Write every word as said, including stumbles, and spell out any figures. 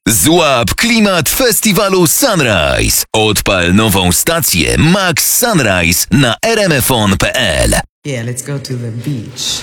Złap klimat festiwalu Sunrise. Odpal nową stację Max Sunrise na r m f on kropka p l. Yeah, let's go to the beach.